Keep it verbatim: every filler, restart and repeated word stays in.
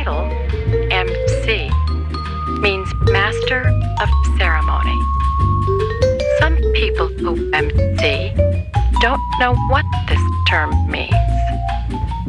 title, M C, means Master of Ceremony. Some people who M C don't know what this term means.